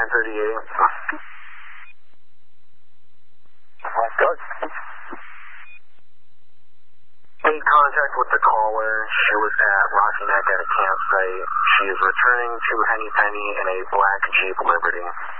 938. Good. In contact with the caller, she was at Rocky Neck at a campsite. She is returning to Henny Penny in a black Jeep Liberty.